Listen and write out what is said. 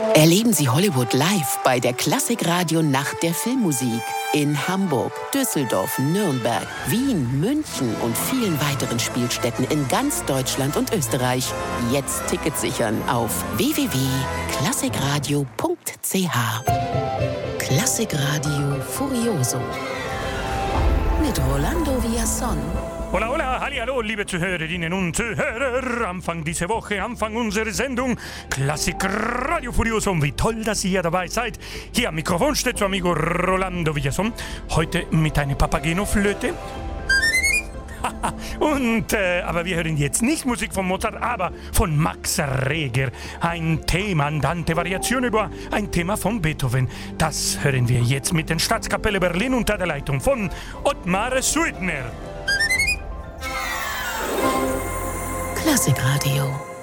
Erleben Sie Hollywood live bei der Klassikradio Nacht der Filmmusik. In Hamburg, Düsseldorf, Nürnberg, Wien, München und vielen weiteren Spielstätten in ganz Deutschland und Österreich. Jetzt Tickets sichern auf www.klassikradio.ch. Klassikradio Furioso mit Rolando Villazón. Hola, hola, hallihallo, liebe Zuhörerinnen und Zuhörer. Anfang dieser Woche, Anfang unserer Sendung Klassikradio Furioso. Und wie toll, dass ihr dabei seid. Hier am Mikrofon steht zu amigo Rolando Villazón. Heute mit einer Papageno-Flöte. Aber wir hören jetzt nicht Musik von Mozart, aber von Max Reger. Ein Thema, Andante Variazione, ein Thema von Beethoven. Das hören wir jetzt mit der Staatskapelle Berlin unter der Leitung von Ottmar Suitner. Klassikradio.